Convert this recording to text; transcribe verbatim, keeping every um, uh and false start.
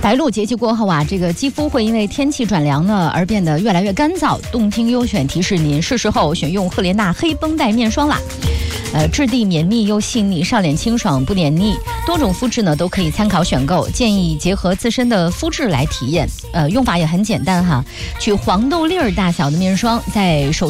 白露节气过后啊，这个肌肤会因为天气转凉呢而变得越来越干燥。动听优选提示您，是时候选用赫莲娜黑绷带面霜啦。呃，质地绵密又细腻，上脸清爽不黏腻，多种肤质呢都可以参考选购，建议结合自身的肤质来体验。呃，用法也很简单哈，取黄豆粒儿大小的面霜，在手